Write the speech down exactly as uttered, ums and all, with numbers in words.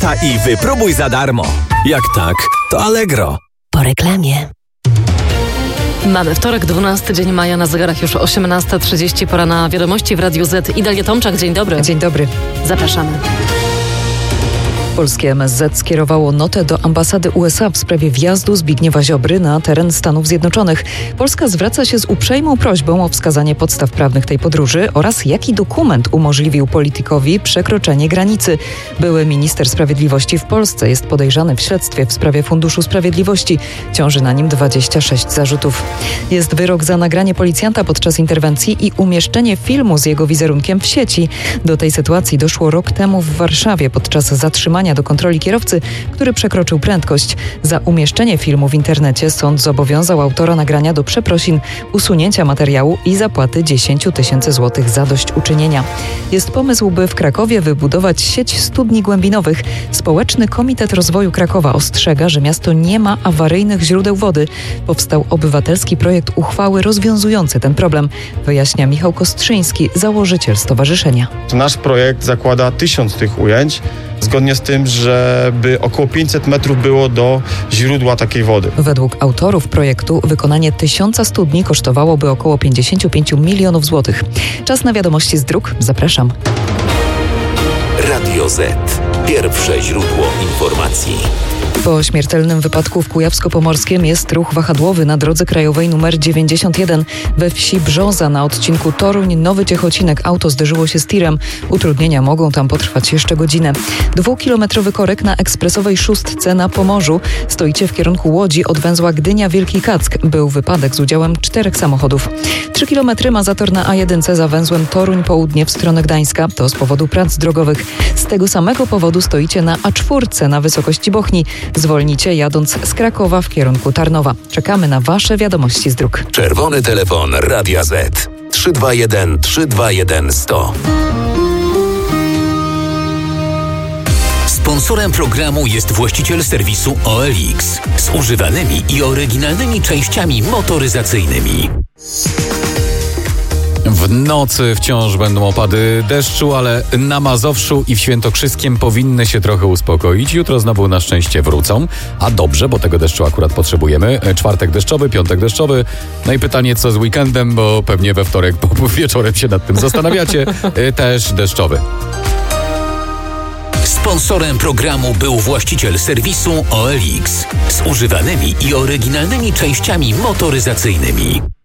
lata i wypróbuj za darmo. Jak tak, to Allegro. Po reklamie. Mamy wtorek, dwunasty dzień maja, na zegarach już osiemnasta trzydzieści, pora na wiadomości w Radiu Z. Idalia Tomczak, dzień dobry. Dzień dobry. Zapraszamy. Polskie M S Z skierowało notę do ambasady U S A w sprawie wjazdu Zbigniewa Ziobry na teren Stanów Zjednoczonych. Polska zwraca się z uprzejmą prośbą o wskazanie podstaw prawnych tej podróży oraz jaki dokument umożliwił politykowi przekroczenie granicy. Były minister sprawiedliwości w Polsce jest podejrzany w śledztwie w sprawie Funduszu Sprawiedliwości. Ciąży na nim dwadzieścia sześć zarzutów. Jest wyrok za nagranie policjanta podczas interwencji i umieszczenie filmu z jego wizerunkiem w sieci. Do tej sytuacji doszło rok temu w Warszawie podczas zatrzymania do kontroli kierowcy, który przekroczył prędkość. Za umieszczenie filmu w internecie sąd zobowiązał autora nagrania do przeprosin, usunięcia materiału i zapłaty dziesięć tysięcy złotych zadośćuczynienia. Jest pomysł, by w Krakowie wybudować sieć studni głębinowych. Społeczny Komitet Rozwoju Krakowa ostrzega, że miasto nie ma awaryjnych źródeł wody. Powstał obywatelski projekt uchwały rozwiązujący ten problem, wyjaśnia Michał Kostrzyński, założyciel stowarzyszenia. Nasz projekt zakłada tysiąc tych ujęć, zgodnie z tym, żeby około pięćset metrów było do źródła takiej wody. Według autorów projektu wykonanie tysiąca studni kosztowałoby około pięćdziesiąt pięć milionów złotych. Czas na wiadomości z dróg. Zapraszam. Radio Z. Pierwsze źródło informacji. Po śmiertelnym wypadku w Kujawsko-Pomorskiem jest ruch wahadłowy na drodze krajowej nr dziewięćdziesiąt jeden. We wsi Brzoza na odcinku Toruń-Nowy Ciechocinek auto zderzyło się z tirem. Utrudnienia mogą tam potrwać jeszcze godzinę. Dwukilometrowy korek na ekspresowej szóstce na Pomorzu. Stoicie w kierunku Łodzi od węzła Gdynia-Wielki Kack. Był wypadek z udziałem czterech samochodów. Trzy kilometry ma zator na A jeden za węzłem Toruń Południe w stronę Gdańska. To z powodu prac drogowych. Z tego samego powodu stoicie na A cztery na wysokości Bochni. Zwolnicie jadąc z Krakowa w kierunku Tarnowa. Czekamy na Wasze wiadomości z dróg. Czerwony telefon Radia Z. trzy dwa jeden trzy dwa jeden sto. Sponsorem programu jest właściciel serwisu O L X z używanymi i oryginalnymi częściami motoryzacyjnymi. W nocy wciąż będą opady deszczu, ale na Mazowszu i w Świętokrzyskiem powinny się trochę uspokoić. Jutro znowu na szczęście wrócą, a dobrze, bo tego deszczu akurat potrzebujemy. Czwartek deszczowy, piątek deszczowy. No i pytanie, co z weekendem, bo pewnie we wtorek po wieczorem się nad tym zastanawiacie. Też deszczowy. Sponsorem programu był właściciel serwisu O L X z używanymi i oryginalnymi częściami motoryzacyjnymi.